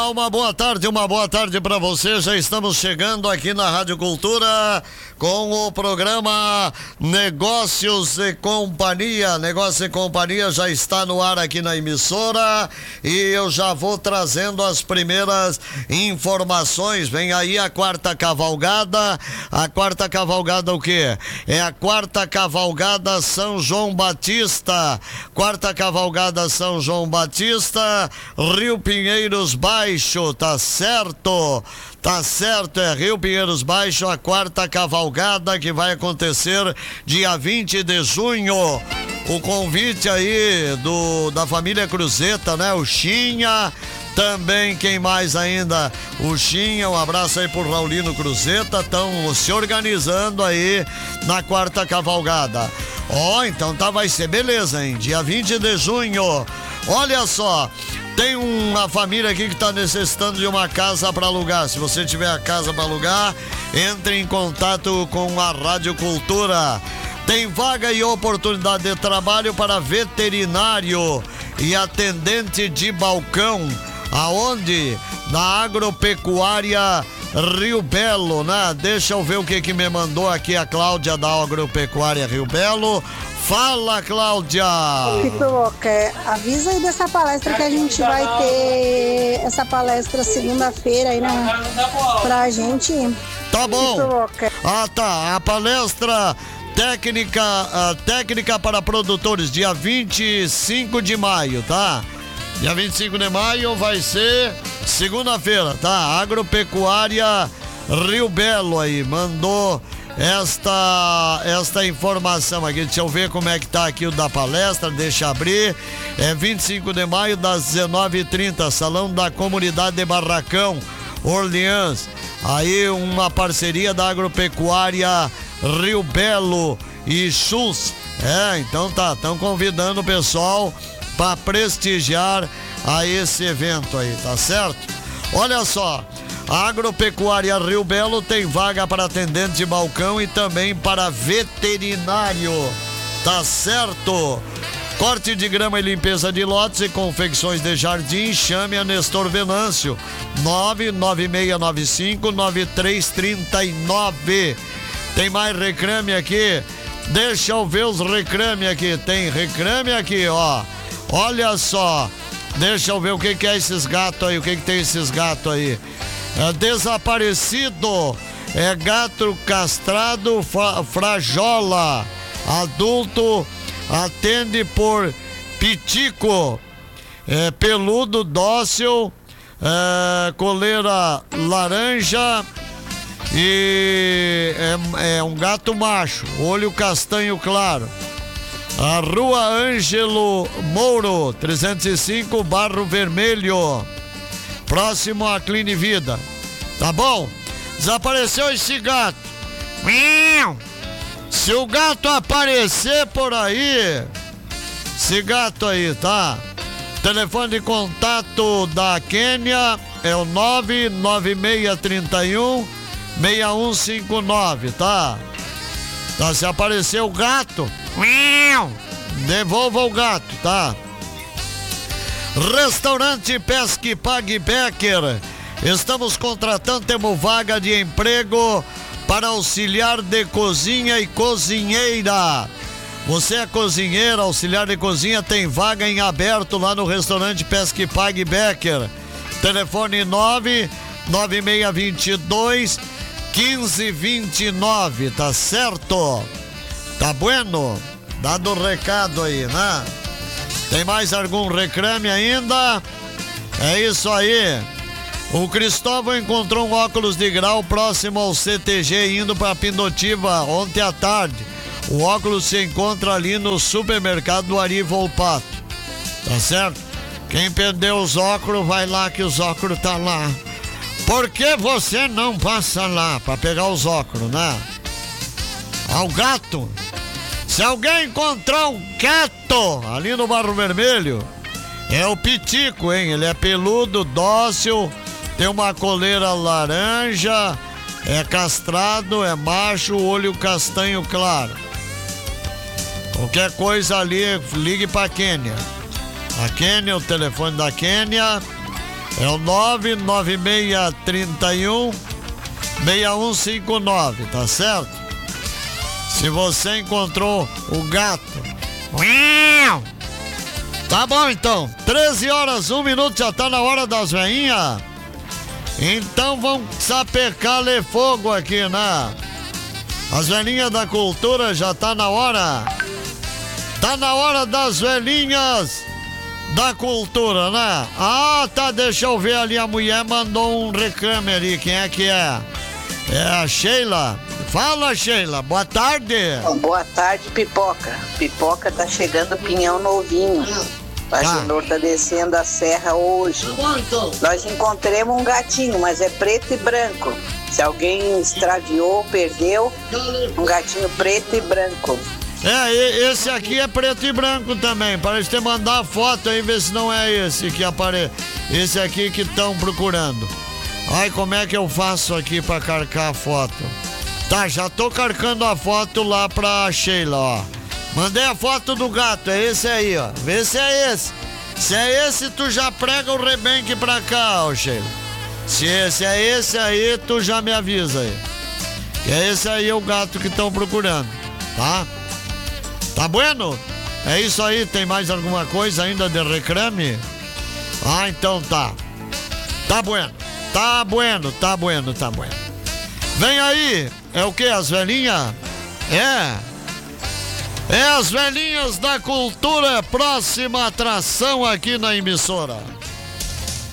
uma boa tarde para você. Já estamos chegando aqui na Rádio Cultura com o programa Negócios e Companhia. Negócios e Companhia já está no ar aqui na emissora e eu já vou trazendo as primeiras informações. Vem aí a quarta cavalgada. A quarta cavalgada o quê? É a quarta cavalgada São João Batista. Quarta cavalgada São João Batista, Rio Pinheiros Baixo, tá certo? Tá certo, é Rio Pinheiros Baixo, a quarta cavalgada que vai acontecer dia 20 de junho. O convite aí da família Cruzeta, né? O Chinha, também quem mais ainda? O Chinha, um abraço aí pro Raulino Cruzeta, estão se organizando aí na quarta cavalgada. Então vai ser beleza, hein? Dia 20 de junho. Olha só, tem uma família aqui que está necessitando de uma casa para alugar. Se você tiver a casa para alugar, entre em contato com a Rádio Cultura. Tem vaga e oportunidade de trabalho para veterinário e atendente de balcão. Aonde? Na Agropecuária Rio Belo, né? Deixa eu ver o que me mandou aqui a Cláudia da Agropecuária Rio Belo. Fala, Cláudia! Pipoca, avisa aí dessa palestra que a gente vai ter essa palestra segunda-feira aí pra gente. Tá bom. Pipoca. Tá. A palestra técnica para produtores, dia 25 de maio, tá? Dia 25 de maio vai ser segunda-feira, tá? Agropecuária Rio Belo aí, mandou esta informação aqui. Deixa eu ver como é que tá aqui o da palestra, deixa abrir. É 25 de maio das 19h30, Salão da Comunidade de Barracão, Orleans. Aí uma parceria da Agropecuária Rio Belo e Chus. Então estão convidando o pessoal para prestigiar a esse evento aí, tá certo? Olha só, a Agropecuária Rio Belo tem vaga para atendente de balcão e também para veterinário, tá certo? Corte de grama e limpeza de lotes e confecções de jardim, chame a Nestor Venâncio, 99695-9339. Tem mais reclame aqui? Deixa eu ver os reclame aqui. Tem reclame aqui, ó. Olha só. Deixa eu ver o que é esses gatos aí. O que tem esses gatos aí? Desaparecido. É gato castrado frajola. Adulto atende por pitico. Peludo, dócil. Coleira laranja. E é um gato macho, olho castanho claro. A Rua Ângelo Mouro, 305, Barro Vermelho, próximo à Cline Vida. Tá bom? Desapareceu esse gato. Se o gato aparecer por aí, esse gato aí, tá? Telefone de contato da Quênia é o 99631-6159, tá? Se aparecer o gato, devolva o gato, tá? Restaurante Pesque Pague Becker. Estamos contratando, temos vaga de emprego para auxiliar de cozinha e cozinheira. Você é cozinheira, auxiliar de cozinha, tem vaga em aberto lá no restaurante Pesque Pague Becker. Telefone 99622-1529, tá certo? Tá bueno? Dado o recado aí, né? Tem mais algum reclame ainda? É isso aí. O Cristóvão encontrou um óculos de grau próximo ao CTG indo para Pindotiba ontem à tarde. O óculos se encontra ali no supermercado do Ari Volpato. Tá certo? Quem perdeu os óculos, vai lá que os óculos tá lá. Por que você não passa lá para pegar os óculos, né? Ao gato. Se alguém encontrar um gato ali no Barro Vermelho, é o pitico, hein? Ele é peludo, dócil, tem uma coleira laranja, é castrado, é macho, olho castanho claro. Qualquer coisa ali, ligue pra Quênia. A Quênia, o telefone da Quênia É o 99631 6159, tá certo? Se você encontrou o gato, tá bom então. 13 horas, 1 minuto, já tá na hora das veinhas. Então vamos sapecar-lhe fogo aqui, né? As velhinhas da cultura já tá na hora. Tá na hora das velhinhas da cultura, né? Ah, tá, deixa eu ver ali, a mulher mandou um reclame ali, quem é que é? É a Sheila. Fala, Sheila, boa tarde. Boa tarde, Pipoca. Pipoca tá chegando pinhão novinho. O Agenor tá descendo a serra hoje. Tá bom, então. Nós encontramos um gatinho, mas é preto e branco. Se alguém extraviou, perdeu, um gatinho preto e branco. É, esse aqui é preto e branco também. Parece ter mandar a foto aí, ver se não é esse que aparece. Esse aqui que estão procurando. Ai, como é que eu faço aqui pra carcar a foto? Tá, já tô carcando a foto lá pra Sheila, ó. Mandei a foto do gato, é esse aí, ó. Vê se é esse. Se é esse, tu já prega o rebenque pra cá, ó, Sheila. Se esse é esse aí, tu já me avisa aí. Que é esse aí o gato que estão procurando, tá? Tá bueno? É isso aí, tem mais alguma coisa ainda de reclame? Ah, então tá. Tá bueno. Tá bueno, tá bueno, tá bueno. Vem aí, é o que? As velhinhas? É as velhinhas da cultura, próxima atração aqui na emissora.